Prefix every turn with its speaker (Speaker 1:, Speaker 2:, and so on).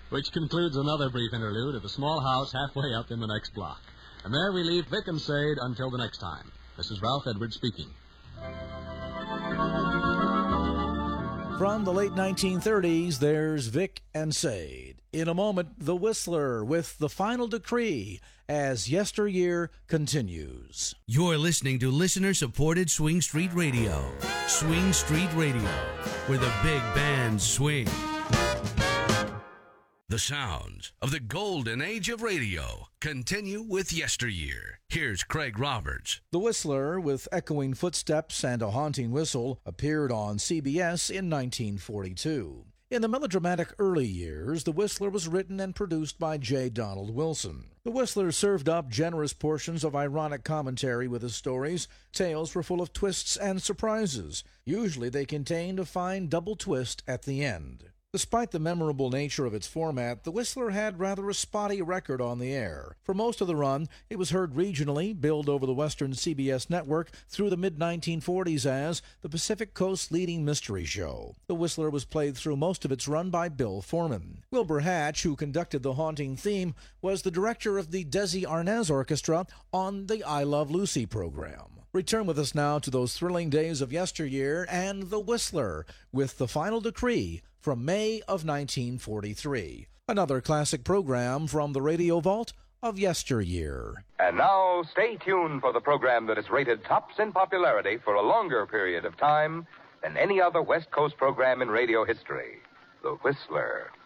Speaker 1: Which concludes another brief interlude at a small house halfway up in the next block. And there we leave Vic and Sade until the next time. This is Ralph Edwards speaking.
Speaker 2: From the late 1930s, there's Vic and Sade. In a moment, The Whistler with The Final Decree as Yesteryear continues.
Speaker 3: You're listening to listener-supported Swing Street Radio. Swing Street Radio, where the big bands swing. The sounds of the golden age of radio continue with Yesteryear. Here's Craig Roberts.
Speaker 2: The Whistler, with echoing footsteps and a haunting whistle, appeared on CBS in 1942. In the melodramatic early years, The Whistler was written and produced by J. Donald Wilson. The Whistler served up generous portions of ironic commentary with his stories. Tales were full of twists and surprises. Usually they contained a fine double twist at the end. Despite the memorable nature of its format, The Whistler had rather a spotty record on the air. For most of the run, it was heard regionally, billed over the Western CBS network through the mid-1940s as the Pacific Coast's leading mystery show. The Whistler was played through most of its run by Bill Foreman. Wilbur Hatch, who conducted the haunting theme, was the director of the Desi Arnaz Orchestra on the I Love Lucy program. Return with us now to those thrilling days of yesteryear and The Whistler with The Final Decree from May of 1943. Another classic program from the Radio Vault of yesteryear.
Speaker 4: And now, stay tuned for the program that is rated tops in popularity for a longer period of time than any other West Coast program in radio history, The Whistler.